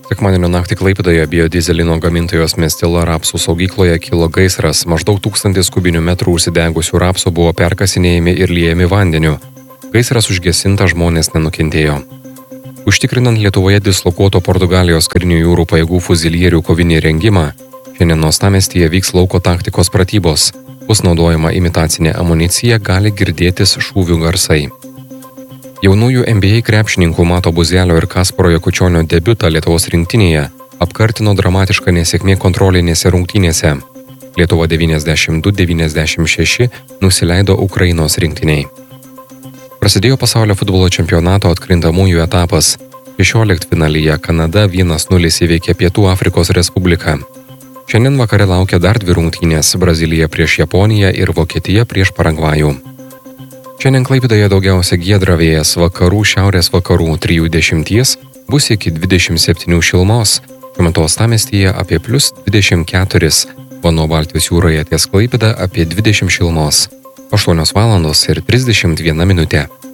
Sekmadienio naktį Klaipėdoje biodizelino gamintojos Mestila rapsų saugykloje kilo gaisras, maždaug 1000 kubinių metrų užsidegusių rapsų buvo perkasinėjami ir liejami vandeniu. Gaisras užgesintas, žmonės nenukentėjo. Užtikrinant Lietuvoje dislokuoto Portugalijos karinių jūrų pajėgų fuzilierių kovinį rengimą, šiandien uostamiestyje vyks lauko taktikos pratybos. Bus naudojama imitacinė amunicija, gali girdėtis šūvių garsai. Jaunųjų NBA krepšininkų Mato Buzelio ir Kasparo Jakučionio debiutą Lietuvos rinktinėje apkartino dramatiška nesėkmė kontrolinėse rungtynėse. Lietuva 92-96 nusileido Ukrainos rinktiniai. Prasidėjo pasaulio futbolo čempionato atkrintamųjų etapas. 16-finalyje Kanada 1-0 įveikė Pietų Afrikos Respubliką. Šiandien vakare laukia dar 2 rungtynės – Brazilija prieš Japoniją ir Vokietija prieš Paragvajų. Šiandien Klaipėdoje daugiausia giedra, vėjas vakarų, šiaurės vakarų 3-10, bus iki 27 šilumos, šiuo metu uostamiestyje apie +24, o nuo Baltijos jūroje ties Klaipėda apie 20 šilumos, 8:31.